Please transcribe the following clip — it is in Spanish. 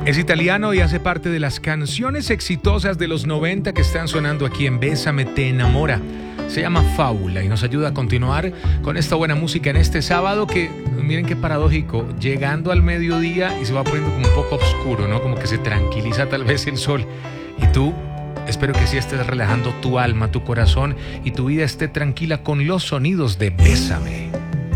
Es italiano y hace parte de las canciones exitosas de los 90 que están sonando aquí en Bésame te enamora. Se llama Fábula y nos ayuda a continuar con esta buena música en este sábado que, miren qué paradójico, llegando al mediodía y se va poniendo como un poco oscuro, ¿no? Como que se tranquiliza tal vez el sol. Y tú, espero que sí estés relajando tu alma, tu corazón y tu vida esté tranquila con los sonidos de Bésame.